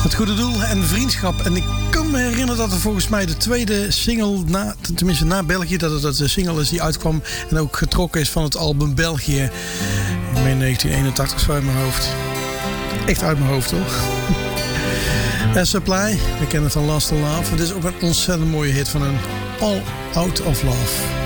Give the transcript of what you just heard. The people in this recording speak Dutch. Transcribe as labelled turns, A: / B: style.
A: Het goede doel en vriendschap. En ik kan me herinneren dat er volgens mij de tweede single, tenminste na België, dat het de single is die uitkwam en ook getrokken is van het album België. Ik meen 1981 zo uit mijn hoofd. Echt uit mijn hoofd hoor. Supply, we kennen het van Last to Love. Het is ook een ontzettend mooie hit van een All Out of Love.